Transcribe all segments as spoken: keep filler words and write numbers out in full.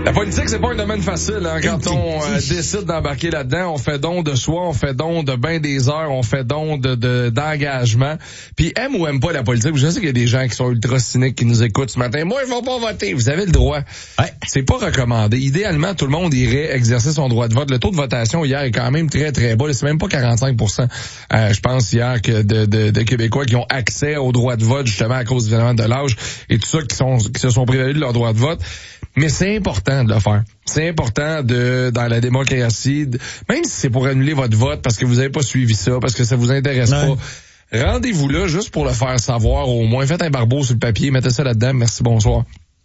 La politique, c'est pas un domaine facile, hein. Quand on euh, décide d'embarquer là-dedans, on fait don de soi, on fait don de ben des heures, on fait don de, de d'engagement. Puis aime ou aime pas la politique, je sais qu'il y a des gens qui sont ultra cyniques qui nous écoutent ce matin. Moi, ils vont pas voter. Vous avez le droit. Ouais. C'est pas recommandé. Idéalement, tout le monde irait exercer son droit de vote. Le taux de votation hier est quand même très, très bas. C'est même pas quarante-cinq pour cent, euh, je pense, hier, que de, de, de Québécois qui ont accès au droit de vote, justement, à cause, évidemment, de l'âge et tout ça, qui sont qui se sont prévalus de leur droit de vote. Mais c'est important de le faire. C'est important de dans la démocratie, de, même si c'est pour annuler votre vote parce que vous n'avez pas suivi ça, parce que ça vous intéresse ouais. pas. Rendez-vous là juste pour le faire savoir au moins. Faites un barbeau sur le papier, mettez ça là-dedans, merci, bonsoir.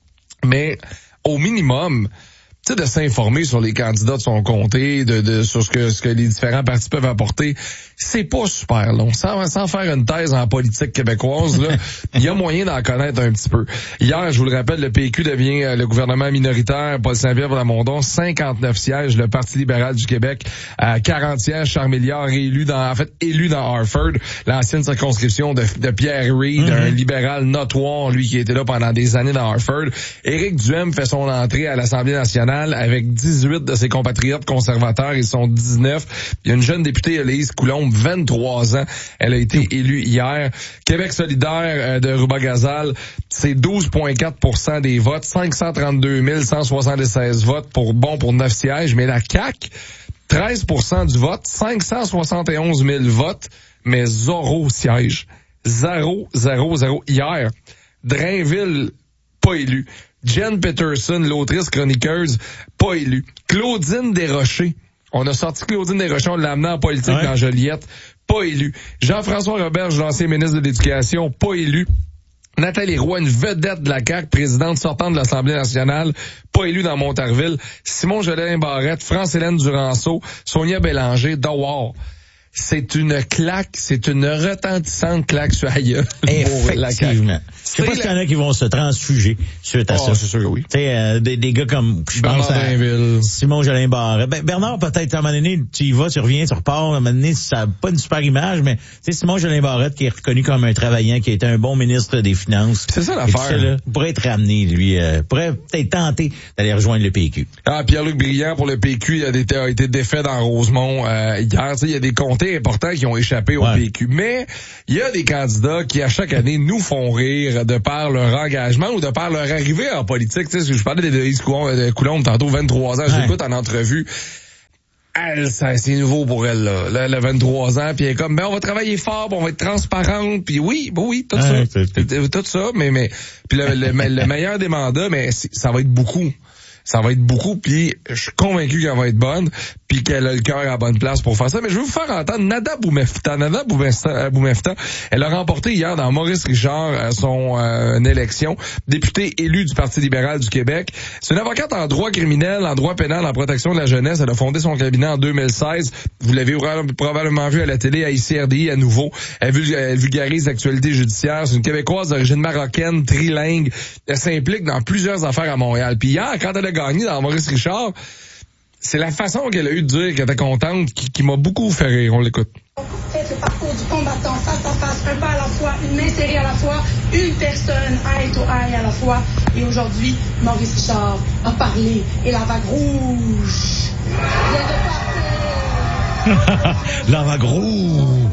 Mais au minimum, tu sais, de s'informer sur les candidats de son comté, de, de sur ce que ce que les différents partis peuvent apporter, c'est pas super long. Sans, sans faire une thèse en politique québécoise, là, il y a moyen d'en connaître un petit peu. Hier, je vous le rappelle, le P Q devient euh, le gouvernement minoritaire. Paul Saint-Pierre Plamondon, cinquante-neuf sièges. Le Parti libéral du Québec, à quarante sièges. Charles Milliard réélu dans, en fait, élu dans Harford, l'ancienne circonscription de, de Pierre Reid, mm-hmm. un libéral notoire, lui qui était là pendant des années dans Harford. Éric Duhem fait son entrée à l'Assemblée nationale avec dix-huit de ses compatriotes conservateurs. Ils sont dix-neuf. Il y a une jeune députée, Élise Coulombe, vingt-trois ans. Elle a été élue hier. Québec solidaire euh, de Rouba-Gazal, c'est douze virgule quatre pour cent des votes, cinq cent trente-deux mille cent soixante-seize votes pour bon pour neuf sièges. Mais la C A Q, treize pour cent du vote, cinq cent soixante et onze mille votes, mais zéro siège. Zéro, zéro, zéro. Hier, Drainville, pas élu. Jen Peterson, l'autrice chroniqueuse, pas élue. Claudine Desrochers. On a sorti Claudine Desrochers, on l'a amenée en politique ouais. dans Joliette, pas élu. Jean-François Roberge, l'ancien ministre de l'Éducation, pas élu. Nathalie Roy, une vedette de la C A Q, présidente sortante de l'Assemblée nationale, pas élue dans Montarville. Simon Jolin Barrette, France-Hélène Duranceau, Sonia Bélanger, Dawar. C'est une claque, c'est une retentissante claque sur la gueule. Effectivement. Je sais pas s'il y en a qui vont se transfuger suite à oh, ça. c'est sûr que oui. Tu sais, euh, des, des gars comme, je Bernard pense à Drainville. Simon Jolin Barrette. Ben, Bernard, peut-être, à un moment donné, tu y vas, tu reviens, tu repars. À un moment donné, ça n'a pas une super image, mais tu sais, Simon Jolin Barrette, qui est reconnu comme un travaillant, qui a été un bon ministre des Finances. C'est ça l'affaire. Ça, là, pourrait être ramené, lui, euh, pourrait peut-être tenter d'aller rejoindre le P Q. Ah, Pierre-Luc Brillant pour le P Q, il a été, a été défait dans Rosemont euh, hier. Tu sais, il y a des comtés importants qui ont échappé au ouais. P Q. Mais il y a des candidats qui, à chaque année, nous font rire de par leur engagement ou de par leur arrivée en politique. Tu sais, je parlais d'Élise Coulombe tantôt, vingt-trois ans, je l'écoute en entrevue. Elle, ça, c'est nouveau pour elle, là. Là, elle a vingt-trois ans, puis elle est comme, ben, on va travailler fort, on va être transparente, puis oui, bon, oui, tout ouais, ça. C'est, c'est... Tout ça, mais, mais, puis le, le, le meilleur des mandats, mais ça va être beaucoup. Ça va être beaucoup, puis je suis convaincu qu'elle va être bonne, puis qu'elle a le cœur à la bonne place pour faire ça. Mais je vais vous faire entendre Nada Boumefta. Nada Boumefta, elle a remporté hier dans Maurice Richard son euh, une élection, députée élue du Parti libéral du Québec. C'est une avocate en droit criminel, en droit pénal, en protection de la jeunesse. Elle a fondé son cabinet en deux mille seize. Vous l'avez probablement vu à la télé, à I C R D I à nouveau. Elle, elle vulgarise l'actualité judiciaire. C'est une Québécoise d'origine marocaine, trilingue. Elle s'implique dans plusieurs affaires à Montréal. Puis hier, quand elle a gagné dans Maurice Richard, c'est la façon qu'elle a eu de dire qu'elle était contente qui, qui m'a beaucoup fait rire. On l'écoute. Faites le parcours du combattant face à face, un pas à la fois, une main serrée à la fois, une personne eye to eye à la fois. Et aujourd'hui, Maurice Richard a parlé et la vague rouge vient de partir. La vague rouge.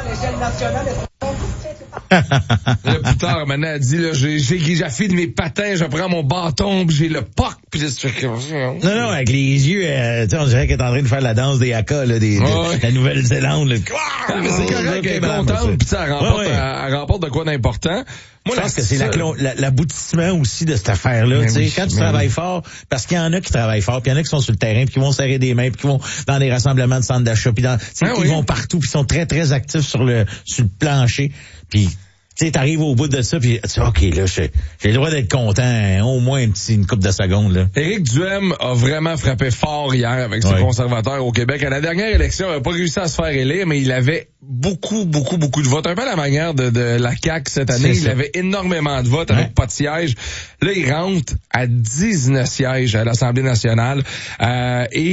Là, plus tard, maintenant, elle dit, là, j'ai, j'ai, j'affile mes patins, je prends mon bâton, puis j'ai le P O C, puis non, non, avec les yeux, euh, tu sais, on dirait qu'elle est en train de faire la danse des haka, là, des, ouais. de la Nouvelle-Zélande, là. Ah, mais c'est correct qu'elle est contente, puis elle remporte, ouais, ouais. Elle, elle remporte de quoi d'important. Moi, je pense que c'est la, la, l'aboutissement aussi de cette affaire-là. Tu sais, oui, quand tu travailles oui. fort, parce qu'il y en a qui travaillent fort, puis il y en a qui sont sur le terrain, puis qui vont serrer des mains, puis qui vont dans des rassemblements de centres d'achat, puis dans, ah, qui oui. vont partout, puis sont très très actifs sur le sur le plancher, puis tu sais, t'arrives au bout de ça, puis tu dis, OK, là, j'ai, j'ai le droit d'être content, hein, au moins un petit, une couple de secondes, là. Éric Duhem a vraiment frappé fort hier avec ses ouais. conservateurs au Québec. À la dernière élection, il n'a pas réussi à se faire élire, mais il avait beaucoup, beaucoup, beaucoup de votes. Un peu à la manière de, de la C A Q cette année. Il avait énormément de votes avec ouais. pas de sièges. Là, il rentre à dix-neuf sièges à l'Assemblée nationale. Euh, et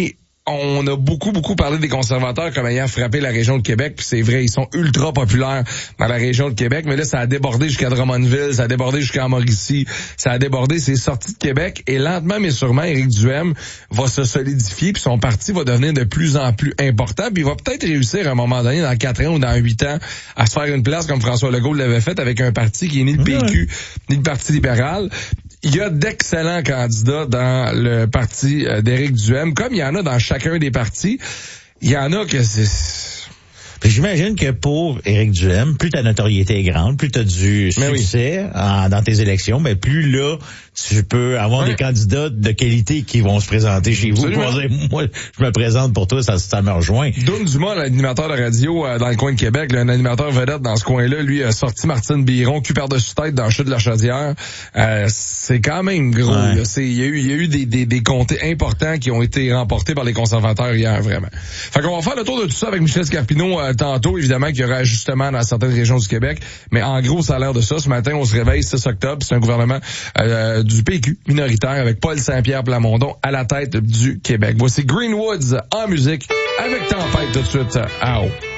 on a beaucoup, beaucoup parlé des conservateurs comme ayant frappé la région de Québec, puis c'est vrai, ils sont ultra populaires dans la région de Québec, mais là, ça a débordé jusqu'à Drummondville, ça a débordé jusqu'à Mauricie, ça a débordé, c'est sorti de Québec, et lentement mais sûrement, Éric Duhaime va se solidifier, puis son parti va devenir de plus en plus important, puis il va peut-être réussir à un moment donné, dans quatre ans ou dans huit ans, à se faire une place comme François Legault l'avait fait avec un parti qui est ni le P Q, ni le Parti libéral. Il y a d'excellents candidats dans le parti d'Éric Duhaime, comme il y en a dans chacun des partis. Il y en a que c'est... Puis j'imagine que pour Éric Duhaime, plus ta notoriété est grande, plus tu as du succès oui. en, dans tes élections, mais plus là, tu peux avoir ouais. des candidats de qualité qui vont se présenter chez vous. Pour dire, moi, je me présente pour toi, ça, ça me rejoint. Doune Dumas, l'animateur de radio euh, dans le coin de Québec, là, un animateur vedette dans ce coin-là, lui a sorti Martine Biron, cul par-dessus tête dans le chute de la Chaudière. Euh, c'est quand même gros. Ouais. Il y a eu, il y a eu des, des, des comtés importants qui ont été remportés par les conservateurs hier, vraiment. Fait qu'on va faire le tour de tout ça avec Michel Scarpino euh, tantôt, évidemment qu'il y aura ajustement dans certaines régions du Québec, mais en gros, ça a l'air de ça. Ce matin, on se réveille six octobre, c'est un gouvernement euh, du P Q minoritaire avec Paul Saint-Pierre Plamondon à la tête du Québec. Voici Greenwoods en musique avec Tempête tout de suite. Ah oh.